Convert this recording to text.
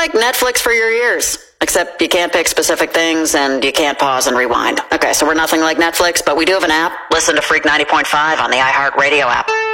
like Netflix for your ears, except you can't pick specific things and you can't pause and rewind. Okay, so we're nothing like Netflix, but we do have an app. Listen to Freak 90.5 on the iHeartRadio app.